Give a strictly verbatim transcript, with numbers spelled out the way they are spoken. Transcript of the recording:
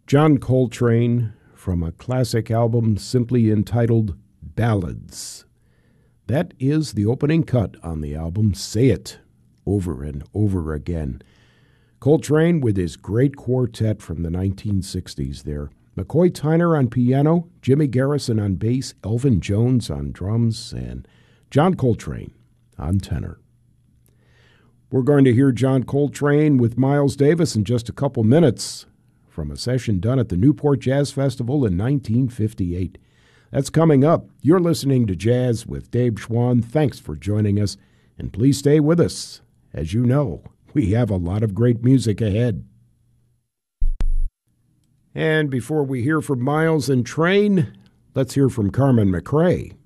John Coltrane from a classic album simply entitled Ballads. That is the opening cut on the album Say It, over and over again. Coltrane with his great quartet from the nineteen sixties there. McCoy Tyner on piano, Jimmy Garrison on bass, Elvin Jones on drums, and John Coltrane on tenor. We're going to hear John Coltrane with Miles Davis in just a couple minutes from a session done at the Newport Jazz Festival in nineteen fifty-eight. That's coming up. You're listening to Jazz with Dave Schwann. Thanks for joining us, and please stay with us. As you know, we have a lot of great music ahead. And before we hear from Miles and Train, let's hear from Carmen McRae.